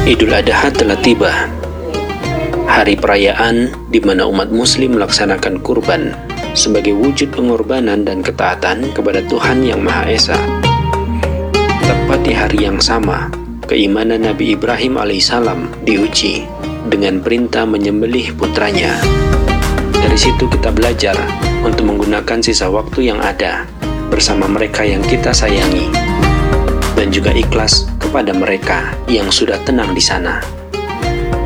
Idul Adha telah tiba. Hari perayaan di mana umat muslim melaksanakan kurban sebagai wujud pengorbanan dan ketaatan kepada Tuhan Yang Maha Esa. Tepat di hari yang sama, keimanan Nabi Ibrahim alaihissalam diuji dengan perintah menyembelih putranya. Dari situ kita belajar untuk menggunakan sisa waktu yang ada bersama mereka yang kita sayangi, dan juga ikhlas kepada mereka yang sudah tenang di sana.